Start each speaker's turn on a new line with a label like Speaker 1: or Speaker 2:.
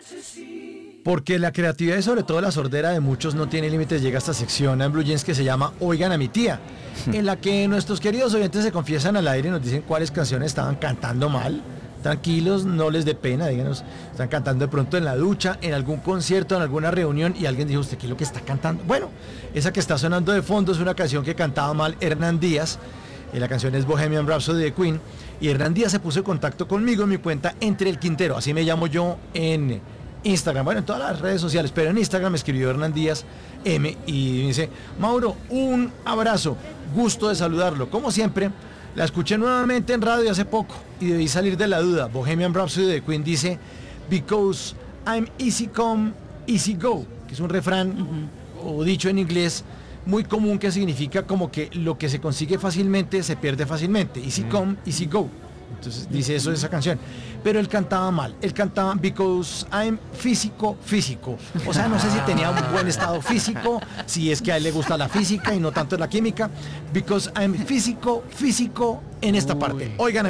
Speaker 1: Porque la creatividad y sobre todo la sordera de muchos no tiene límites. Llega a esta sección en Blue Jeans que se llama Oigan a mi tía, en la que nuestros queridos oyentes se confiesan al aire y nos dicen cuáles canciones estaban cantando mal. Tranquilos, no les dé pena, díganos, están cantando de pronto en la ducha, en algún concierto, en alguna reunión y alguien dijo, ¿usted qué es lo que está cantando? Bueno, esa que está sonando de fondo es una canción que cantaba mal Hernán Díaz, la canción es Bohemian Rhapsody de Queen, y Hernán Díaz se puso en contacto conmigo en mi cuenta Entre el Quintero, así me llamo yo en Instagram, bueno, en todas las redes sociales, pero en Instagram me escribió Hernán Díaz M y dice, Mauro, un abrazo, gusto de saludarlo, como siempre. La escuché nuevamente en radio hace poco y debí salir de la duda. Bohemian Rhapsody de Queen dice Because I'm easy come, easy go, que es un refrán o dicho en inglés muy común que significa como que lo que se consigue fácilmente se pierde fácilmente. Easy come, easy go. Entonces dice eso de esa canción. Pero él cantaba mal. Él cantaba Because I'm físico. O sea, no sé si tenía un buen estado físico, si es que a él le gusta la física y no tanto la química. Because I'm físico en esta parte. Oigan.